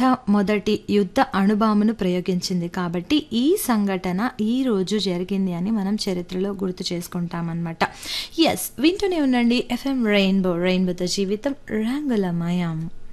మొట్టమొదటి యుద్ధ అణుబాంబును ప్రయోగించింది. కాబట్టి ఈ సంఘటన ఈ రోజు జరిగింది అని మనం చరిత్రలో గుర్తు చేసుకుంటామన్నమాట. యెస్, వింటూనే ఉండండి ఎఫ్ఎం రెయిన్బో, రెయిన్బోతో జీవితం రంగులమయం.